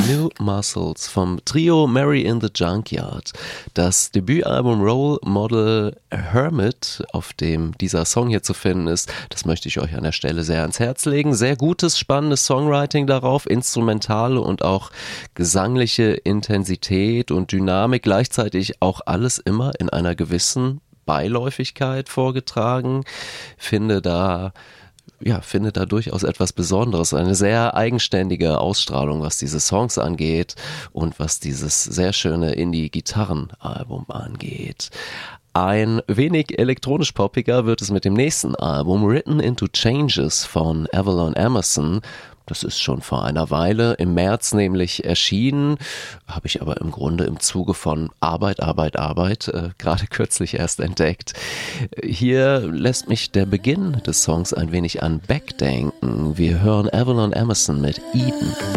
New Muscles vom Trio Mary in the Junkyard. Das Debütalbum Role Model Hermit, auf dem dieser Song hier zu finden ist, das möchte ich euch an der Stelle sehr ans Herz legen. Sehr gutes, spannendes Songwriting darauf, instrumentale und auch gesangliche Intensität und Dynamik, gleichzeitig auch alles immer in einer gewissen Beiläufigkeit vorgetragen. Finde da durchaus etwas Besonderes, eine sehr eigenständige Ausstrahlung, was diese Songs angeht und was dieses sehr schöne Indie-Gitarrenalbum angeht. Ein wenig elektronisch-poppiger wird es mit dem nächsten Album Written into Changes von Avalon Emerson. Das ist schon vor einer Weile, im März nämlich erschienen, habe ich aber im Grunde im Zuge von Arbeit, gerade kürzlich erst entdeckt. Hier lässt mich der Beginn des Songs ein wenig an Beck denken. Wir hören Avalon Emerson mit Eden.